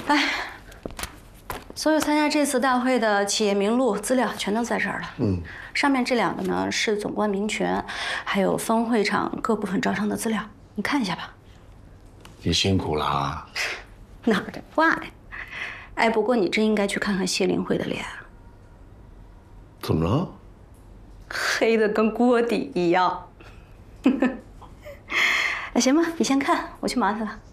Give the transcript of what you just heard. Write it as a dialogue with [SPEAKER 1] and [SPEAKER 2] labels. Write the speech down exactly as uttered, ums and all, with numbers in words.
[SPEAKER 1] 来，所有参加这次大会的企业名录资料全都在这儿了。嗯，上面这两个呢是总冠名权，还有分会场各部分招商的资料，你看一下吧。
[SPEAKER 2] 你辛苦了啊。
[SPEAKER 1] 哪儿的话呀？哎，不过你真应该去看看谢灵慧的脸。
[SPEAKER 2] 怎么了？
[SPEAKER 1] 黑的跟锅底一样。哎，行吧，你先看，我去忙去了。